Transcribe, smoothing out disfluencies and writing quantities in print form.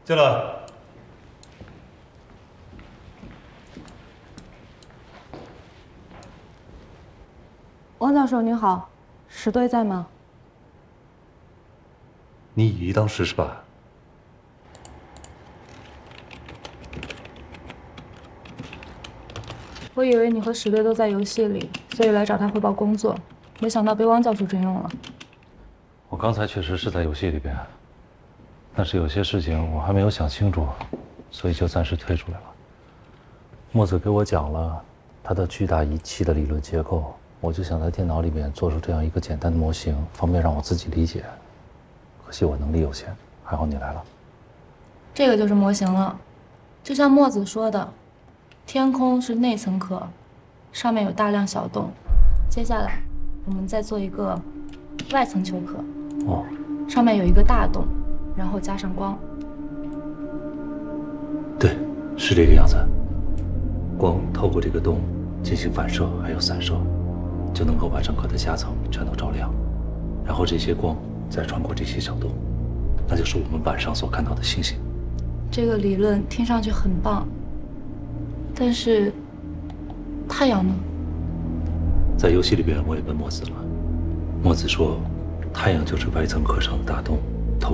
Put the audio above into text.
进来。 王教授您好，石队在吗？ 你以一当十是吧？ 我以为你和石队都在游戏里，所以来找他汇报工作，没想到被汪教授征用了。 我刚才确实是在游戏里边，但是有些事情我还没有想清楚，所以就暂时退出来了。墨子给我讲了他的巨大仪器的理论结构，我就想在电脑里面做出这样一个简单的模型，方便让我自己理解。可惜我能力有限，还好你来了。 这个就是模型了，就像墨子说的，天空是内层壳，上面有大量小洞。接下来我们再做一个外层球壳， 哦， 上面有一个大洞，然后加上光。 对，是这个样子。光透过这个洞进行反射，还有散射，就能够把整个的下层全都照亮。然后这些光再穿过这些小洞，那就是我们晚上所看到的星星。 这个理论听上去很棒，但是太阳呢？ 在游戏里边我也问墨子了，墨子说，太阳就是外层壳上的大洞，